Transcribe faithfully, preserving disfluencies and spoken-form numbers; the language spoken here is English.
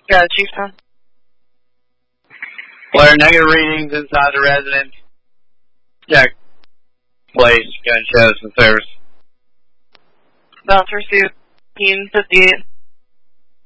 Yeah, Chieftain. Flare negative readings inside the residence. Check. Place, gun shows and service. Bounce received fifteen fifty-eight.